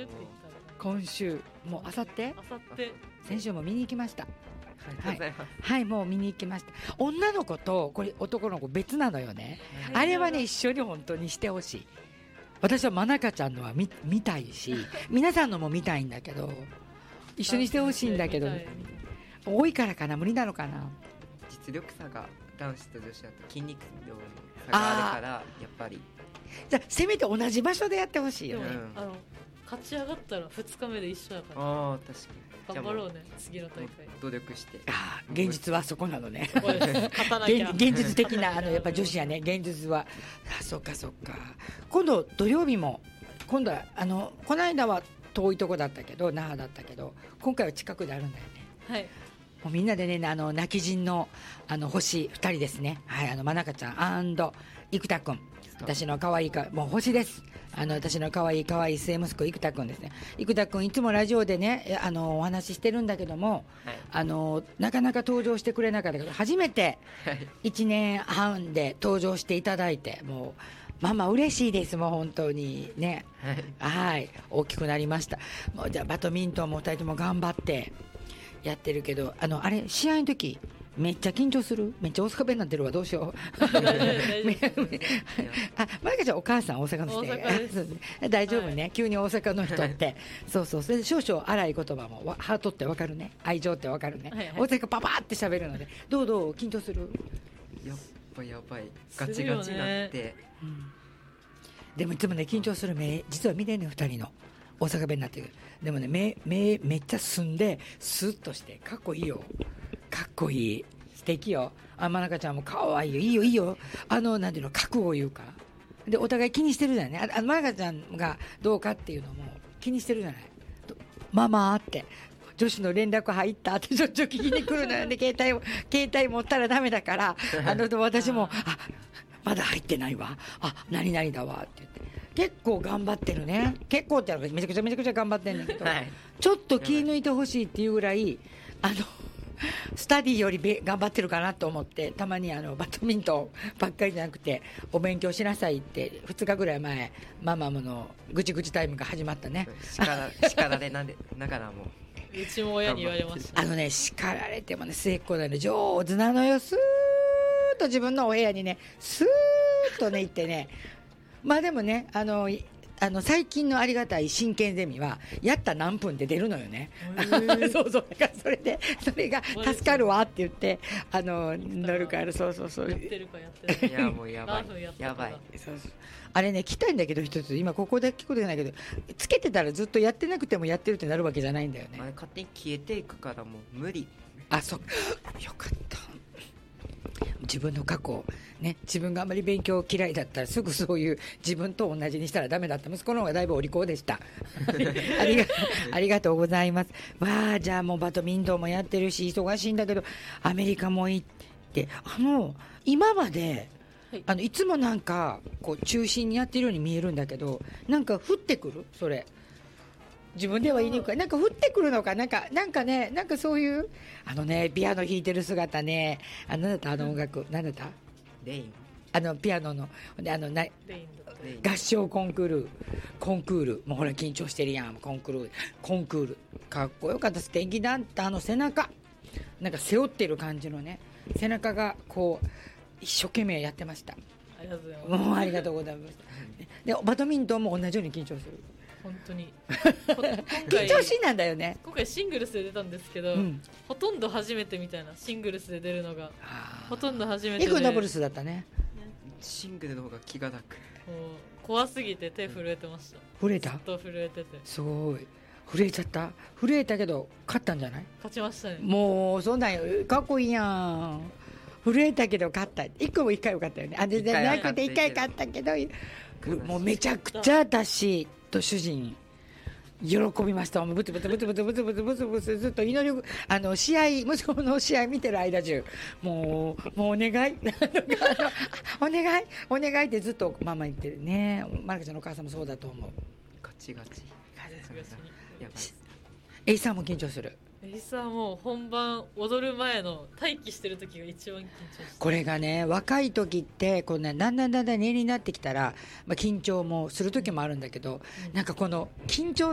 って言ったら今週もうあさって先週も見に行きました。はい、もう見に行きました。女の子とこれ男の子別なのよね。あれはね一緒に本当にしてほしい。私は真中ちゃんのは 見たいし皆さんのも見たいんだけど一緒にしてほしいんだけど、多いからかな、無理なのかな。 実力差が男子と女子だと筋肉量の差があるからやっぱりじゃあせめて同じ場所でやってほしいよね。 勝ち上がったら2日目で一緒だから。 ああ確かに。 頑張ろうね次の大会。 努力して。 現実はそこなのね。 勝たなきゃ。 現実的なやっぱ女子やね。現実はそっかそっか。今度土曜日も今度はこの間は遠いとこだったけど那覇だったけど今回は近くであるんだよね。 はい。 もうみんなでね泣き人の星2人ですね。はい、真中ちゃん生田くん、私の可愛いもう星です。私の可愛い末息子生田くんですね。生田くんいつもラジオでねお話ししてるんだけども、はい、なかなか登場してくれなかったけど初めて1年半で登場していただいてもうママ嬉しいです。もう本当にね、はい、大きくなりました。もうじゃあバドミントンも2人とも頑張ってやってるけどあれ試合の時めっちゃ緊張する。めっちゃ大阪弁になってるわ。どうしよう。まゆかちゃんお母さん大阪の人大丈夫ね。急に大阪の人ってそうそれで少々荒い言葉もハートってわかるね。愛情ってわかるね、大阪パパって喋るのでどう緊張する。 やばいガチガチになって、 でもいつもね緊張する目実は見てんねん2人の大阪弁になってる。でもね目めっちゃ澄んでスッとしてかっこいいよ。かっこいい素敵よ。真中ちゃんもかわいいよ。いいよなんていうの覚悟を言うからでお互い気にしてるじゃない。真中ちゃんがどうかっていうのも気にしてるじゃない。ママって女子の連絡入ったってちょっと聞きに来るのよね。携帯持ったらダメだから私もまだ入ってないわ何々だわって言って結構頑張ってるね。結構ってめちゃくちゃ頑張ってるんだけど、ちょっと気抜いてほしいっていうぐらいスタディより頑張ってるかなと思ってたまにバドミントンばっかりじゃなくてお勉強しなさいって2日ぐらい前ママのぐちぐちタイムが始まったね。 叱られながらもうちも親に言われました。 叱られてもね末っ子なの上手なのよ。スーッと自分のお部屋にねスーッとね行ってねまあでもね最近のありがたい真剣ゼミはやった何分で出るのよね。そうだからそれが助かるわって言って乗るからそうやってるかやってるいやもうやばいそうあれね聞きたいんだけど一つ今ここで聞くことじゃないけどつけてたらずっとやってなくてもやってるってなるわけじゃないんだよね。 勝手に消えていくからもう無理。 そうよかった自分の過去ね。自分があまり勉強嫌いだったらすぐそういう自分と同じにしたらダメだった。息子の方がだいぶお利口でしたありがとうございます。じゃあもうバドミントンもやってるし忙しいんだけどアメリカも行って今までいつもなんかこう中心にやってるように見えるんだけどなんか降ってくるそれ自分では言いにくいなんか降ってくるのかなんかねなんかそういうピアノ弾いてる姿ね何だった音楽何だったレインピアノの合唱コンクールもうほら緊張してるやん。コンクールかっこよかった。素敵だった。背中なんか背負ってる感じのね背中がこう一生懸命やってました。 ありがとうございます。 ありがとうございます。でバドミントンも同じように緊張する。 本当に緊張しいなんだよね。 今回シングルスで出たんですけど、ほとんど初めてみたいな。シングルスで出るのがほとんど初めてでダブルスだったね。 シングルの方が気が楽。 怖すぎて手震えてました。 震えた？ ずっと震えててすごい震えちゃった。震えたけど勝ったんじゃない？ 勝ちましたね。 もうそんなんかっこいいやん。震えたけど勝った。1個も1回よかったよね。じゃなくて1回勝ったけどもうめちゃくちゃ私と主人喜びました。ブツブツずっと祈り息子の試合見てる間中もうお願いお願いってずっとママ言ってるね。マルカちゃんのお母さんもそうだと思う。 ガチガチやばい。 エイさんも緊張する。 エイさんも本番踊る前の待機してる時が一番緊張して。 これがね若い時ってこう、ね、だんだん年齢になってきたら、緊張もする時もあるんだけど、なんかこの緊張